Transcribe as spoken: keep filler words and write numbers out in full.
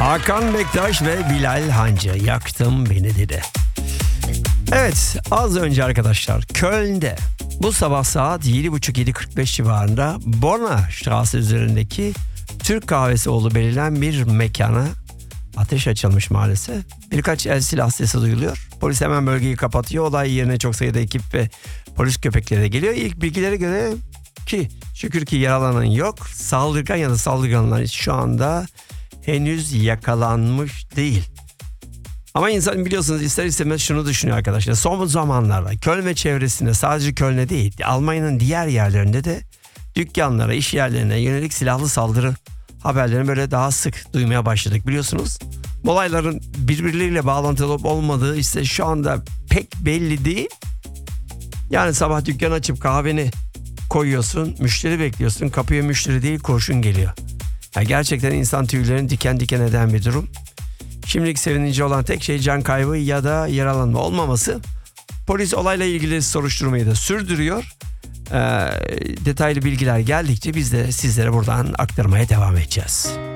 Hakan Bektaş ve Bilal Hancı yaktım beni dedi. Evet, az önce arkadaşlar Köln'de bu sabah saat yedi buçuk yedi kırk beş civarında Bornastraße üzerindeki Türk kahvesi olduğu belirlen bir mekana ateş açılmış maalesef. Birkaç el silah sesi duyuluyor. Polis hemen bölgeyi kapatıyor. Olay yerine çok sayıda ekip ve polis köpekleri de geliyor. İlk bilgilere göre ki şükür ki yaralanan yok. Saldırgan ya da saldırganlar şu anda henüz yakalanmış değil. Ama insan biliyorsunuz ister istemez şunu düşünüyor arkadaşlar. Son zamanlarda Köln ve çevresinde, sadece Köln'e değil Almanya'nın diğer yerlerinde de dükkanlara, iş yerlerine yönelik silahlı saldırı haberlerini böyle daha sık duymaya başladık biliyorsunuz. Bu olayların birbirleriyle bağlantılı olup olmadığı ise şu anda pek belli değil. Yani sabah dükkan açıp kahveni koyuyorsun, müşteri bekliyorsun, kapıya müşteri değil kurşun geliyor. Yani gerçekten insan tüylerini diken diken eden bir durum. Şimdilik sevinici olan tek şey can kaybı ya da yaralanma olmaması. Polis olayla ilgili soruşturmayı da sürdürüyor. Ee, detaylı bilgiler geldikçe biz de sizlere buradan aktarmaya devam edeceğiz.